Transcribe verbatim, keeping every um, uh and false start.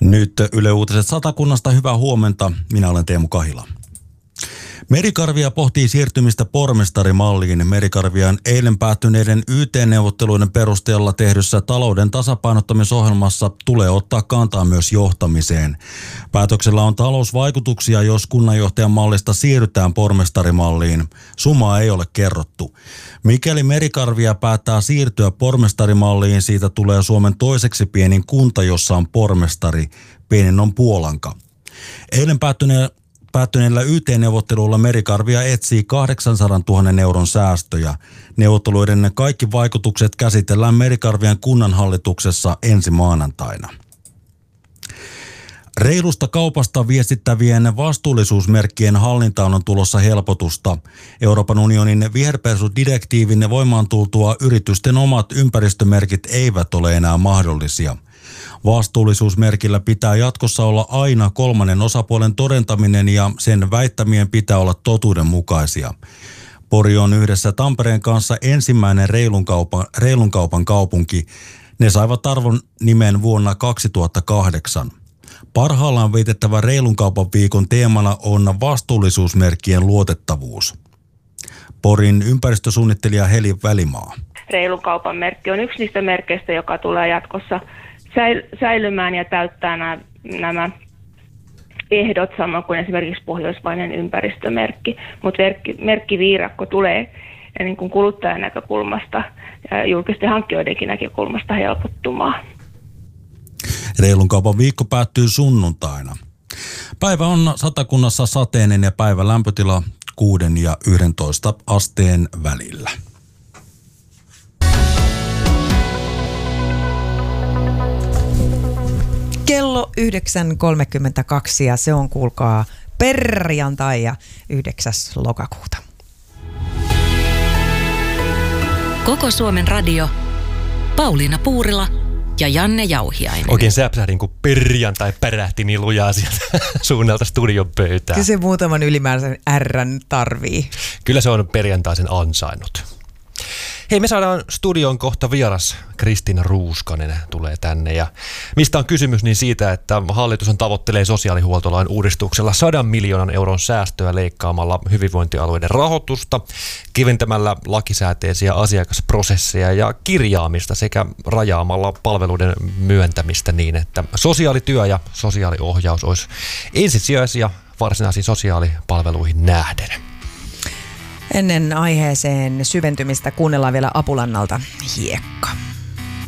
Nyt Yle Uutiset Satakunnasta, hyvää huomenta. Minä olen Teemu Kahila. Merikarvia pohtii siirtymistä pormestarimalliin. Merikarvian eilen päättyneiden Y T-neuvotteluiden perusteella tehdyssä talouden tasapainottamisohjelmassa tulee ottaa kantaa myös johtamiseen. Päätöksellä on talousvaikutuksia, jos kunnanjohtajan mallista siirrytään pormestarimalliin. Summaa ei ole kerrottu. Mikäli Merikarvia päättää siirtyä pormestarimalliin, siitä tulee Suomen toiseksi pienin kunta, jossa on pormestari. Pienin on Puolanka. Eilen päättyneen Päättyneellä Y T-neuvottelulla Merikarvia etsii kahdeksansadantuhannen euron säästöjä. Neuvotteluiden kaikki vaikutukset käsitellään Merikarvian kunnanhallituksessa ensi maanantaina. Reilusta kaupasta viestittävien vastuullisuusmerkkien hallintaan on tulossa helpotusta. Euroopan unionin viherpesudirektiivin voimaan tultua yritysten omat ympäristömerkit eivät ole enää mahdollisia. Vastuullisuusmerkillä pitää jatkossa olla aina kolmannen osapuolen todentaminen ja sen väittämien pitää olla totuudenmukaisia. Pori on yhdessä Tampereen kanssa ensimmäinen reilun kaupan, reilun kaupan kaupunki. Ne saivat arvon nimen vuonna kaksituhattakahdeksan. Parhaillaan viitettävä reilun kaupan viikon teemana on vastuullisuusmerkkien luotettavuus. Porin ympäristösuunnittelija Heli Välimaa. Reilun kaupan merkki on yksi niistä merkeistä, joka tulee jatkossa säilymään ja täyttää nämä, nämä ehdot, samoin kuin esimerkiksi pohjoismainen ympäristömerkki. Mutta merkkiviirakko tulee niin kuin kuluttajan näkökulmasta ja julkisten hankkijoidenkin näkökulmasta helpottumaan. Reilun kaupan viikko päättyy sunnuntaina. Päivä on Satakunnassa sateinen ja päivän lämpötila kuuden ja yhdentoista asteen välillä. Kello yhdeksän kolmekymmentäkaksi ja se on, kuulkaa, perjantai ja yhdeksäs lokakuuta. Koko Suomen radio, Pauliina Puurila ja Janne Jauhiainen. Oikein säpsähdin, kun perjantai pärähti niin lujaa sieltä suunnalta studion pöytään. Kyllä se muutaman ylimääräisen R:n tarvii. Kyllä se on perjantaisen ansainnut. Hei, me saadaan studion kohta vieras. Kristiina Ruuskanen tulee tänne. Ja mistä on kysymys, niin siitä, että hallitus on tavoittelee sosiaalihuoltolain uudistuksella sadan miljoonan euron säästöä leikkaamalla hyvinvointialueiden rahoitusta, keventämällä lakisääteisiä asiakasprosesseja ja kirjaamista sekä rajaamalla palveluiden myöntämistä niin, että sosiaalityö ja sosiaaliohjaus olisi ensisijaisia varsinaisiin sosiaalipalveluihin nähden. Ennen aiheeseen syventymistä kuunnellaan vielä Apulannalta Hiekka.